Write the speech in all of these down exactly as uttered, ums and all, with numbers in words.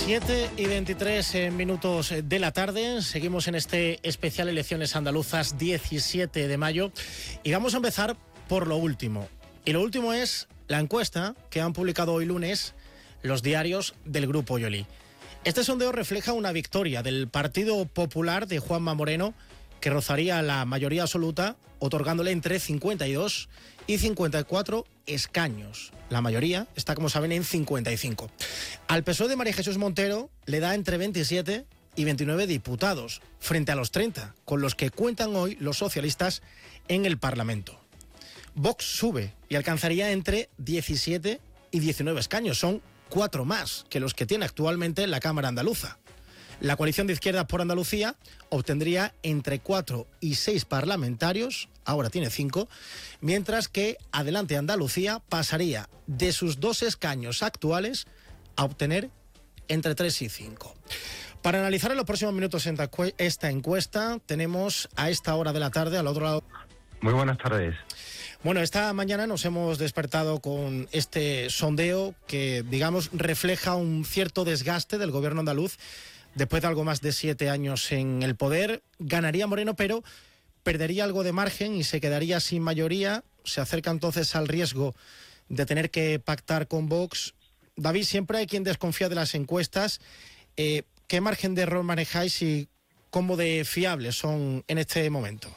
siete y veintitrés minutos de la tarde. Seguimos en este especial Elecciones Andaluzas diecisiete de mayo y vamos a empezar por lo último. Y lo último es la encuesta que han publicado hoy lunes los diarios del Grupo Yoli. Este sondeo refleja una victoria del Partido Popular de Juanma Moreno, que rozaría la mayoría absoluta, otorgándole entre cincuenta y dos y cincuenta y cuatro escaños. La mayoría está, como saben, en cincuenta y cinco. Al P S O E de María Jesús Montero le da entre veintisiete y veintinueve diputados, frente a los treinta con los que cuentan hoy los socialistas en el Parlamento. Vox sube y alcanzaría entre diecisiete y diecinueve escaños. Son cuatro más que los que tiene actualmente en la Cámara Andaluza. La coalición de izquierdas por Andalucía obtendría entre cuatro y seis parlamentarios, ahora tiene cinco, mientras que Adelante Andalucía pasaría de sus dos escaños actuales a obtener entre tres y cinco. Para analizar en los próximos minutos esta encuesta, tenemos a esta hora de la tarde al otro lado. Muy buenas tardes. Bueno, esta mañana nos hemos despertado con este sondeo que, digamos, refleja un cierto desgaste del gobierno andaluz. Después de algo más de siete años en el poder, ganaría Moreno, pero perdería algo de margen y se quedaría sin mayoría. Se acerca entonces al riesgo de tener que pactar con Vox. David, siempre hay quien desconfía de las encuestas. Eh, ¿Qué margen de error manejáis y cómo de fiables son en este momento?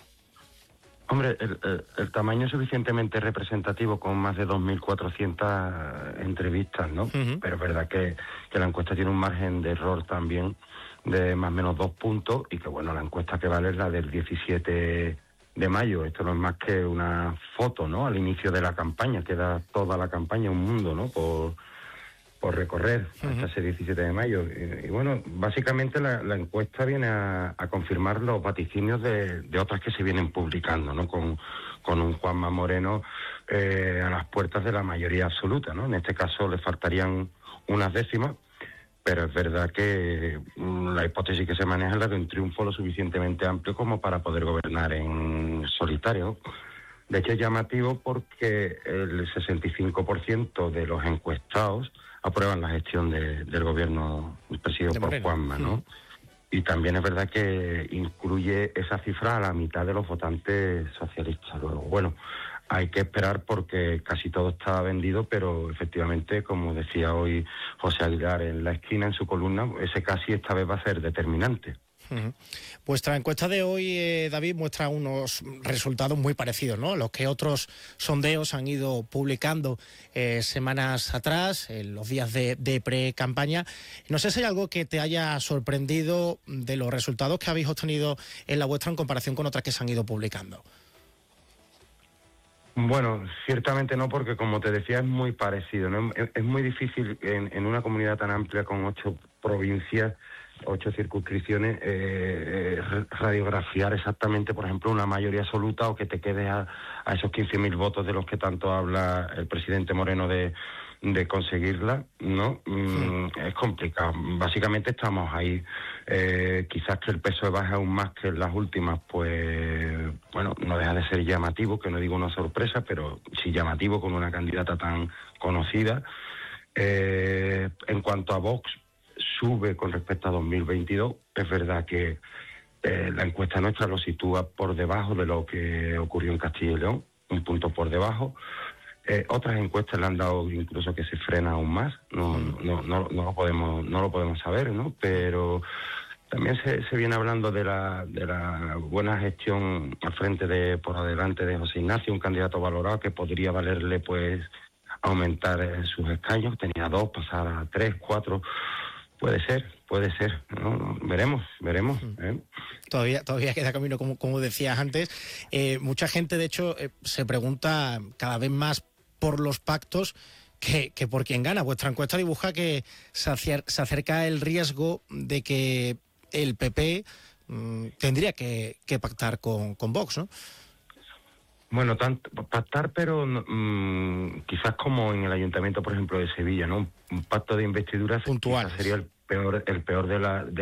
Hombre, el, el, el tamaño es suficientemente representativo, con más de dos mil cuatrocientas entrevistas, ¿no? Uh-huh. Pero es verdad que, que la encuesta tiene un margen de error también de más o menos dos puntos y que, bueno, la encuesta que vale es la del diecisiete de mayo. Esto no es más que una foto, ¿no? Al inicio de la campaña, queda toda la campaña, un mundo, ¿no? Por, por recorrer uh-huh. hasta ese diecisiete de mayo. Y, y bueno, básicamente la, la encuesta viene a, a confirmar los vaticinios de, de otras que se vienen publicando, ¿no? Con, con un Juanma Moreno eh, a las puertas de la mayoría absoluta, ¿no? En este caso le faltarían unas décimas, pero es verdad que mm, la hipótesis que se maneja es la de un triunfo lo suficientemente amplio como para poder gobernar en solitario. De hecho, es llamativo porque el sesenta y cinco por ciento de los encuestados aprueban la gestión de, del gobierno presidido por Juanma, ¿no? Mm. Y también es verdad que incluye esa cifra a la mitad de los votantes socialistas. Luego, bueno, hay que esperar porque casi todo está vendido, pero efectivamente, como decía hoy José Aguilar en la esquina, en su columna, ese casi esta vez va a ser determinante. Uh-huh. Vuestra encuesta de hoy, eh, David, muestra unos resultados muy parecidos, ¿no? Los que otros sondeos han ido publicando eh, semanas atrás, en los días de, de pre-campaña. No sé si hay algo que te haya sorprendido de los resultados que habéis obtenido en la vuestra en comparación con otras que se han ido publicando. Bueno, ciertamente no, porque como te decía es muy parecido, ¿no? Es, es muy difícil en, en una comunidad tan amplia con ocho provincias, ocho circunscripciones, eh, eh, radiografiar exactamente, por ejemplo, una mayoría absoluta o que te quedes a, a esos quince mil votos de los que tanto habla el presidente Moreno de, de conseguirla, ¿no? Mm, sí. Es complicado. Básicamente estamos ahí. Eh, quizás que el P S O E baje aún más que en las últimas, pues, bueno, no deja de ser llamativo, que no digo una sorpresa, pero sí llamativo con una candidata tan conocida. Eh, en cuanto a Vox, sube con respecto a dos mil veintidós. Es verdad que eh, la encuesta nuestra lo sitúa por debajo de lo que ocurrió en Castilla y León, un punto por debajo. Eh, otras encuestas le han dado incluso que se frena aún más, no, no, no, no lo podemos, no lo podemos saber, ¿no? Pero también se, se viene hablando de la, de la buena gestión al frente de, por adelante de José Ignacio, un candidato valorado que podría valerle, pues, aumentar eh, sus escaños. Tenía dos, pasar a tres, cuatro. Puede ser, puede ser, ¿no? Veremos, veremos. ¿eh? Todavía, todavía queda camino, como, como decías antes. Eh, mucha gente, de hecho, eh, se pregunta cada vez más por los pactos que, que por quién gana. Vuestra encuesta dibuja que se, acer, se acerca el riesgo de que el P P mmm, tendría que, que pactar con, con Vox, ¿no? Bueno, tanto, pactar, pero mmm, quizás como en el Ayuntamiento, por ejemplo, de Sevilla, ¿no? Un pacto de investidura puntual sería el peor, el peor de la... De